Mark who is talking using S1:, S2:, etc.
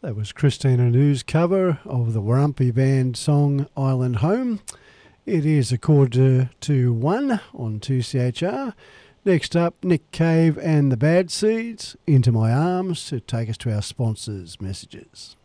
S1: That was Christina New's cover of the Warumpi Band song Island Home. It is a quarter to 1 on 2CHR. Next up, Nick Cave and the Bad Seeds, Into My Arms, to take us to our sponsors' messages.